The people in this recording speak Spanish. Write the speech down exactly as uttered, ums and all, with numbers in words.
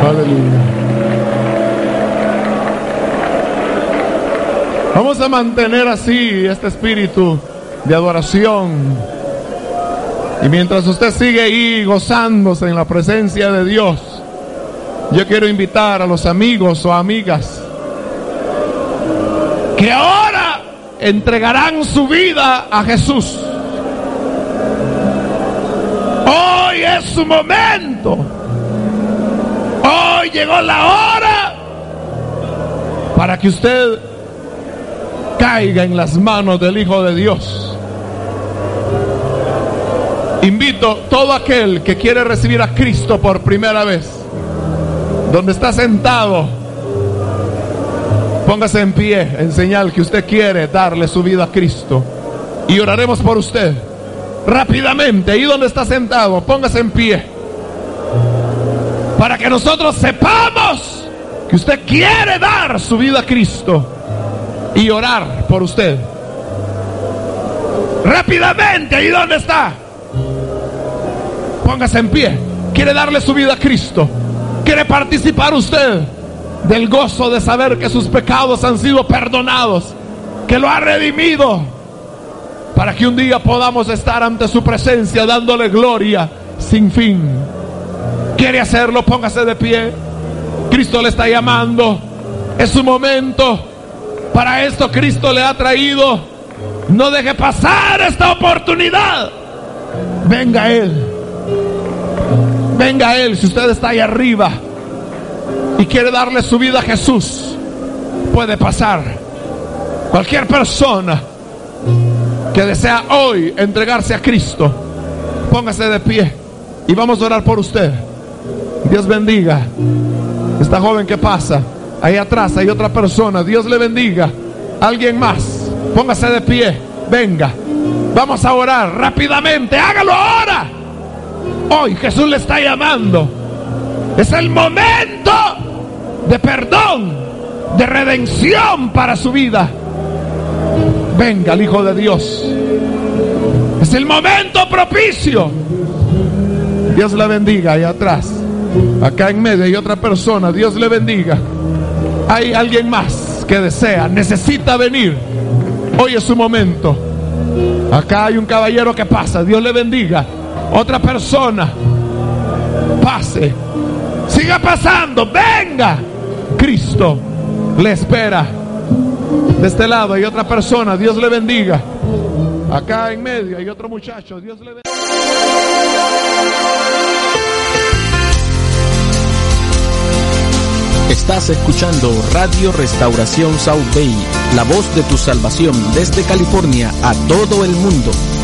Aleluya. Vamos a mantener así este espíritu de adoración. Y mientras usted sigue ahí gozándose en la presencia de Dios, yo quiero invitar a los amigos o amigas que ahora entregarán su vida a Jesús. Hoy es su momento. Hoy llegó la hora para que usted caiga en las manos del Hijo de Dios. Invito a todo aquel que quiere recibir a Cristo por primera vez, donde está sentado, póngase en pie en señal que usted quiere darle su vida a Cristo, y oraremos por usted. Rápidamente, ahí donde está sentado, póngase en pie, para que nosotros sepamos que usted quiere dar su vida a Cristo y orar por usted. Rápidamente, ahí donde está, póngase en pie. Quiere darle su vida a Cristo. Quiere participar usted del gozo de saber que sus pecados han sido perdonados, que lo ha redimido, para que un día podamos estar ante su presencia dándole gloria sin fin. Quiere hacerlo, póngase de pie. Cristo le está llamando. Es su momento. Para esto Cristo le ha traído. No deje pasar esta oportunidad. Venga a Él. Venga a Él. Si usted está ahí arriba y quiere darle su vida a Jesús, puede pasar. Cualquier persona que desea hoy entregarse a Cristo, póngase de pie y vamos a orar por usted. Dios bendiga. Esta joven que pasa, ahí atrás hay otra persona. Dios le bendiga. Alguien más, póngase de pie. Venga, vamos a orar rápidamente. Hágalo ahora. Hoy Jesús le está llamando. Es el momento de perdón, de redención para su vida. Venga el Hijo de Dios. Es el momento propicio. Dios le bendiga. Ahí atrás, acá en medio hay otra persona. Dios le bendiga. Hay alguien más que desea, necesita venir. Hoy es su momento. Acá hay un caballero que pasa. Dios le bendiga. Otra persona, pase. Siga pasando. Venga. Cristo le espera. De este lado hay otra persona. Dios le bendiga. Acá en medio hay otro muchacho. Dios le bendiga. Estás escuchando Radio Restauración South Bay, la voz de tu salvación desde California a todo el mundo.